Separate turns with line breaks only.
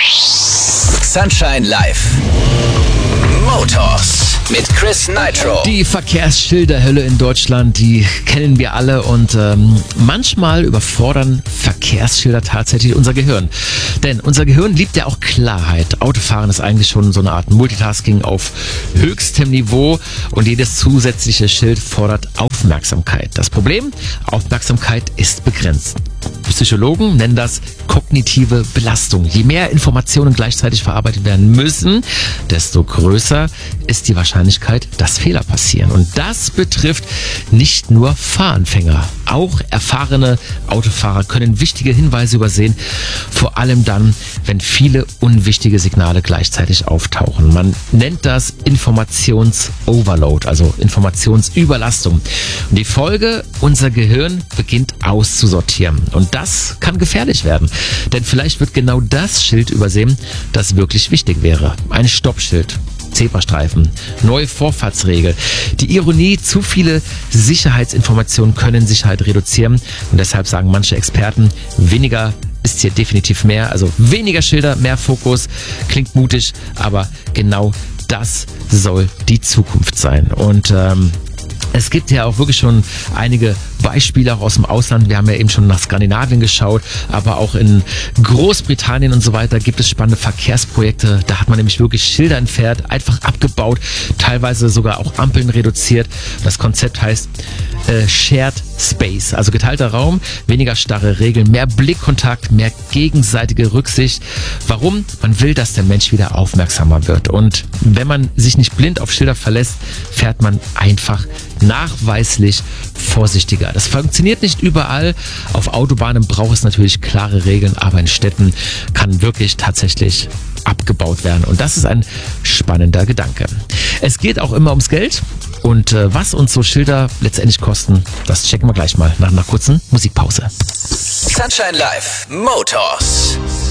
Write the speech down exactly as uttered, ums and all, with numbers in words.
Sunshine Live. Motors mit Chris Nitro.
Die Verkehrsschilderhölle in Deutschland, die kennen wir alle und ähm, manchmal überfordern Verkehrsschilder tatsächlich unser Gehirn. Denn unser Gehirn liebt ja auch Klarheit. Autofahren ist eigentlich schon so eine Art Multitasking auf höchstem Niveau und jedes zusätzliche Schild fordert Aufmerksamkeit. Das Problem? Aufmerksamkeit ist begrenzt. Psychologen nennen das kognitive Belastung. Je mehr Informationen gleichzeitig verarbeitet werden müssen, desto größer ist die Wahrscheinlichkeit, dass Fehler passieren. Und das betrifft nicht nur Fahranfänger. Auch erfahrene Autofahrer können wichtige Hinweise übersehen, vor allem dann, wenn viele unwichtige Signale gleichzeitig auftauchen. Man nennt das Informations-Overload, also Informationsüberlastung. Und die Folge, unser Gehirn beginnt auszusortieren. Und das kann gefährlich werden, denn vielleicht wird genau das Schild übersehen, das wirklich wichtig wäre. Ein Stoppschild, Zebrastreifen, neue Vorfahrtsregel. Die Ironie, zu viele Sicherheitsinformationen können Sicherheit reduzieren und deshalb sagen manche Experten, weniger ist hier definitiv mehr, also weniger Schilder, mehr Fokus, klingt mutig, aber genau das soll die Zukunft sein. Und ähm, es gibt ja auch wirklich schon einige Beispiele auch aus dem Ausland. Wir haben ja eben schon nach Skandinavien geschaut, aber auch in Großbritannien und so weiter gibt es spannende Verkehrsprojekte. Da hat man nämlich wirklich Schilder entfernt, einfach abgebaut, teilweise sogar auch Ampeln reduziert. Das Konzept heißt äh, Shared Space, also geteilter Raum, weniger starre Regeln, mehr Blickkontakt, mehr gegenseitige Rücksicht. Warum? Man will, dass der Mensch wieder aufmerksamer wird. Und wenn man sich nicht blind auf Schilder verlässt, fährt man einfach nachweislich vorsichtiger. Das funktioniert nicht überall. Auf Autobahnen braucht es natürlich klare Regeln, aber in Städten kann wirklich tatsächlich abgebaut werden. Und das ist ein spannender Gedanke. Es geht auch immer ums Geld. Und äh, was uns so Schilder letztendlich kosten, das checken wir gleich mal nach einer kurzen Musikpause.
Sunshine Live. Motors.